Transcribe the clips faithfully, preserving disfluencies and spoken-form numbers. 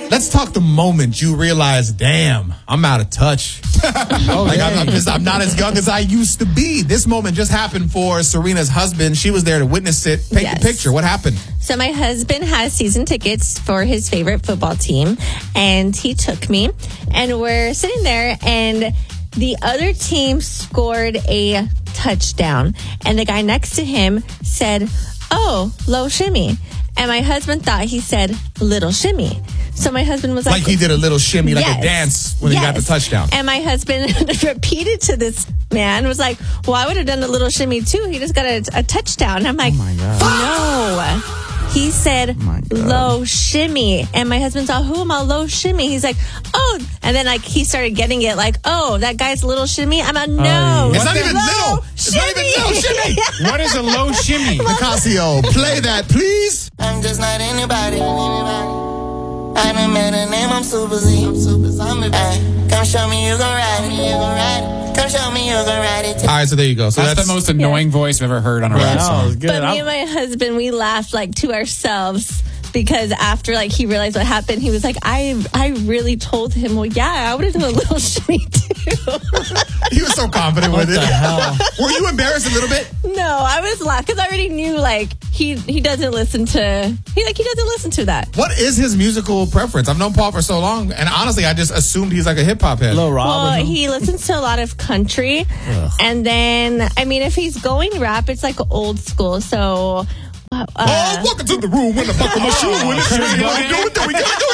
Let's talk the moment you realize, damn, I'm out of touch. oh, like I'm, I'm, just, I'm not as young as I used to be. This moment just happened for Serena's husband. She was there to witness it. Paint yes. the picture. What happened? So my husband has season tickets for his favorite football team, and he took me, and we're sitting there, and the other team scored a touchdown, and the guy next to him said, "Oh, low shimmy." And my husband thought he said little shimmy. So my husband was like... Like he did a little shimmy, yes, like a dance when yes. he got the touchdown. And my husband repeated to this man, was like, well, I would have done a little shimmy too. He just got a, a touchdown. And I'm like, oh my God. no. He said oh low shimmy. And my husband's all, who am I low shimmy? He's like, oh. And then like he started getting it like, oh, that guy's little shimmy. I'm like, no. Oh, it's not even little. It's not even little shimmy. What is a low shimmy? Nicasio, play that, please. I'm just not anybody. I done met a name, I'm Super Z. I'm Super Zombie. Ay, come show me you gon' ride it. You gon' ride it. Come show me you gon' ride it. All right, so there you go. So that's, that's the most annoying yeah. voice I've ever heard on a rap song. Good. But me and my husband, we laughed like to ourselves. Because after like he realized what happened, he was like, I I really told him, well, yeah, I would have done a little shimmy too. He was so confident what with the it. Hell? Were you embarrassed a little bit? No, I was laughing because I already knew like he he doesn't listen to he like he doesn't listen to that. What is his musical preference? I've known Paul for so long, and honestly, I just assumed he's like a hip hop head. Lil Rob. Well, he listens to a lot of country, Ugh. and then I mean, if he's going rap, it's like old school, so. Uh, oh, welcome to the room when the buckle my shoe when it's shooting. What do we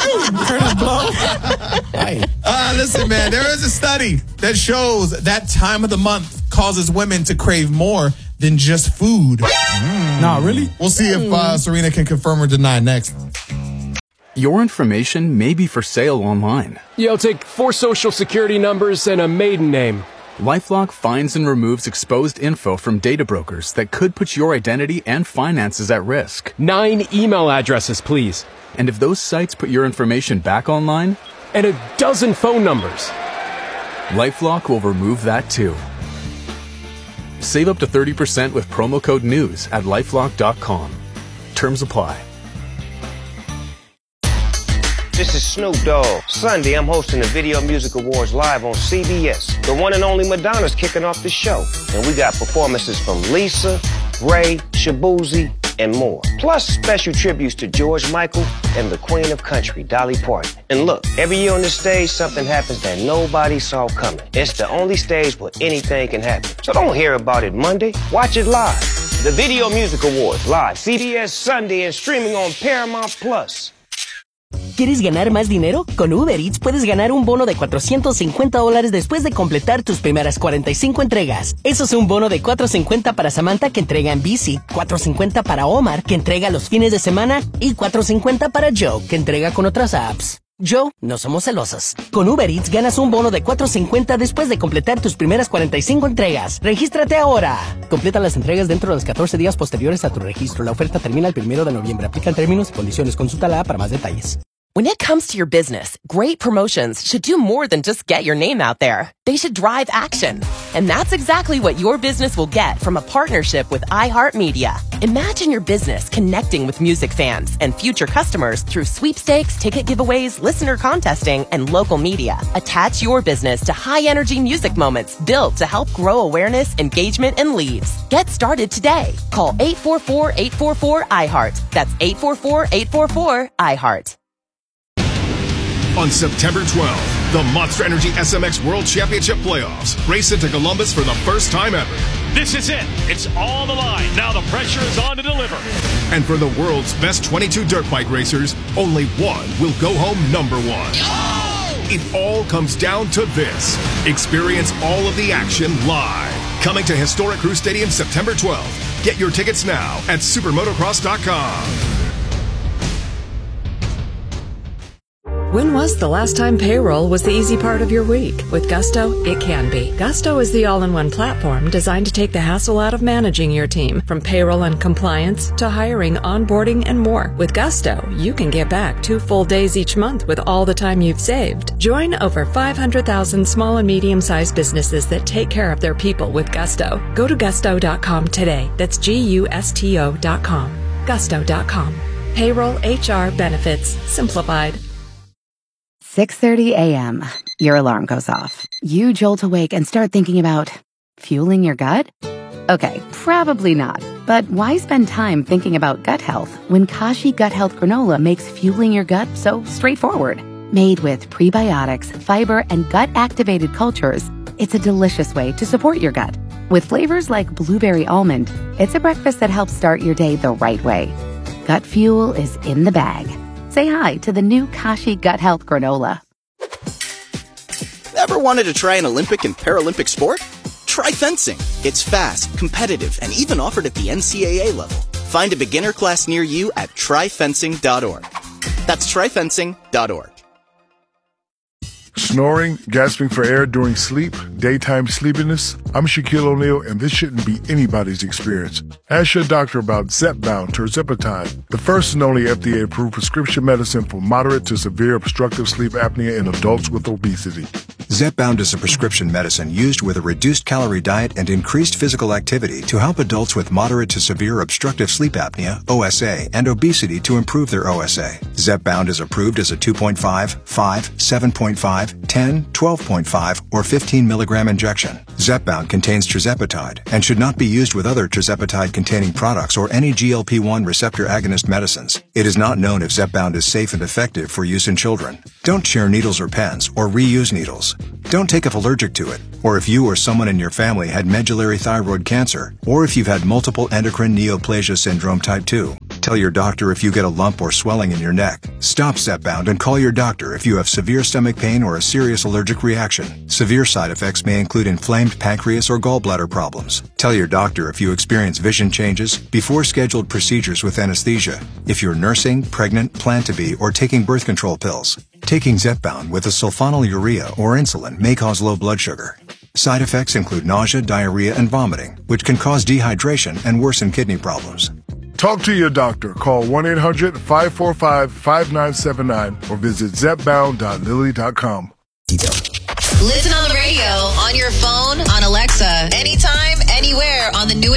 gotta do? Uh, listen, man, there is a study that shows that time of the month causes women to crave more than just food. Mm. Nah, really? We'll see if uh, Serena can confirm or deny next. Your information may be for sale online. Yeah, I'll take four social security numbers and a maiden name. LifeLock finds and removes exposed info from data brokers that could put your identity and finances at risk. Nine email addresses, please. And if those sites put your information back online? And a dozen phone numbers. LifeLock will remove that too. Save up to thirty percent with promo code NEWS at lifelock dot com. Terms apply. This is Snoop Dogg. Sunday, I'm hosting the Video Music Awards live on C B S. The one and only Madonna's kicking off the show. And we got performances from Lisa, Ray, Shabuzi, and more. Plus special tributes to George Michael and the Queen of Country, Dolly Parton. And look, every year on this stage, something happens that nobody saw coming. It's the only stage where anything can happen. So don't hear about it Monday. Watch it live. The Video Music Awards live, C B S Sunday, and streaming on Paramount Plus. ¿Quieres ganar más dinero? Con Uber Eats puedes ganar un bono de cuatrocientos cincuenta dólares después de completar tus primeras cuarenta y cinco entregas. Eso es un bono de cuatrocientos cincuenta para Samantha, que entrega en bici, cuatrocientos cincuenta para Omar, que entrega los fines de semana, y cuatrocientos cincuenta para Joe, que entrega con otras apps. Joe, no somos celosos. Con Uber Eats ganas un bono de cuatrocientos cincuenta después de completar tus primeras cuarenta y cinco entregas. ¡Regístrate ahora! Completa las entregas dentro de los catorce días posteriores a tu registro. La oferta termina el primero de noviembre. Aplican términos y condiciones. Consulta la app para más detalles. When it comes to your business, great promotions should do more than just get your name out there. They should drive action. And that's exactly what your business will get from a partnership with iHeartMedia. Imagine your business connecting with music fans and future customers through sweepstakes, ticket giveaways, listener contesting, and local media. Attach your business to high-energy music moments built to help grow awareness, engagement, and leads. Get started today. Call eight four four, eight four four, I heart. That's eight four four, eight four four, I heart. On September twelfth, the Monster Energy S M X World Championship Playoffs race into Columbus for the first time ever. This is it. It's on the line. Now the pressure is on to deliver. And for the world's best twenty-two dirt bike racers, only one will go home number one. Oh! It all comes down to this. Experience all of the action live. Coming to historic Crew Stadium September twelfth. Get your tickets now at supermotocross dot com. When was the last time payroll was the easy part of your week? With Gusto, it can be. Gusto is the all-in-one platform designed to take the hassle out of managing your team, from payroll and compliance to hiring, onboarding, and more. With Gusto, you can get back two full days each month with all the time you've saved. Join over five hundred thousand small and medium-sized businesses that take care of their people with Gusto. Go to gusto dot com today. That's G U S T O dot com. gusto dot com. Payroll, H R, benefits, simplified. six thirty a.m. Your alarm goes off. You jolt awake and start thinking about fueling your gut? Okay, probably not. But why spend time thinking about gut health when Kashi Gut Health Granola makes fueling your gut so straightforward? Made with prebiotics, fiber, and gut-activated cultures, it's a delicious way to support your gut. With flavors like blueberry almond, it's a breakfast that helps start your day the right way. Gut fuel is in the bag. Say hi to the new Kashi Gut Health Granola. Ever wanted to try an Olympic and Paralympic sport? Try fencing. It's fast, competitive, and even offered at the N C A A level. Find a beginner class near you at try fencing dot org. That's try fencing dot org. Snoring, gasping for air during sleep, daytime sleepiness? I'm Shaquille O'Neal, and this shouldn't be anybody's experience. Ask your doctor about Zepbound Tirzepatide, the first and only F D A-approved prescription medicine for moderate to severe obstructive sleep apnea in adults with obesity. Zepbound is a prescription medicine used with a reduced calorie diet and increased physical activity to help adults with moderate to severe obstructive sleep apnea, O S A, and obesity to improve their O S A. Zepbound is approved as a two point five, five, seven point five, ten, twelve point five, or fifteen milligram injection. Zepbound contains tirzepatide and should not be used with other tirzepatide-containing products or any G L P one receptor agonist medicines. It is not known if Zepbound is safe and effective for use in children. Don't share needles or pens or reuse needles. Don't take if allergic to it, or if you or someone in your family had medullary thyroid cancer, or if you've had multiple endocrine neoplasia syndrome type two. Tell your doctor if you get a lump or swelling in your neck. Stop Zepbound and call your doctor if you have severe stomach pain or a serious allergic reaction. Severe side effects may include inflamed pancreas or gallbladder problems. Tell your doctor if you experience vision changes before scheduled procedures with anesthesia, if you're nursing, pregnant, plan to be, or taking birth control pills. Taking Zepbound with a sulfonylurea or insulin may cause low blood sugar. Side effects include nausea, diarrhea, and vomiting, which can cause dehydration and worsen kidney problems. Talk to your doctor. Call one eight hundred, five four five, five nine seven nine or visit zepbound dot lilly dot com. Listen on the radio, on your phone, on Alexa, anytime, anywhere on the new